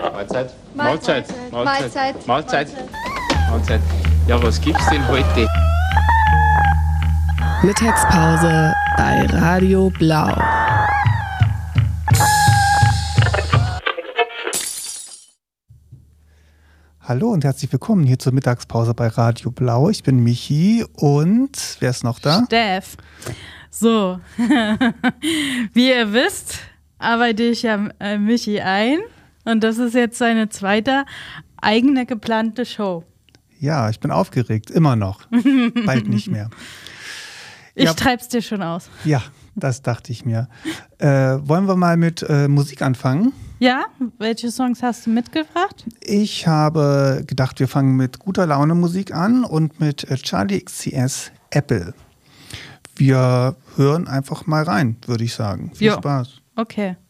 Mahlzeit. Mahlzeit. Mahlzeit. Mahlzeit. Mahlzeit. Ja, was gibt's denn heute? Mittagspause bei Radio Blau. Hallo und herzlich willkommen hier zur Mittagspause bei Radio Blau. Ich bin Michi und wer ist noch da? Steff. So, wie ihr wisst, arbeite ich ja Michi ein und das ist jetzt seine zweite eigene geplante Show. Ja, ich bin aufgeregt, immer noch. Bald nicht mehr. Ich treib's dir schon aus. Ja, das dachte ich mir. Wollen wir mal mit Musik anfangen? Ja, welche Songs hast du mitgebracht? Ich habe gedacht, wir fangen mit guter Laune Musik an und mit Charli XCX Apple. Wir hören einfach mal rein, würde ich sagen. Viel Spaß. Okay.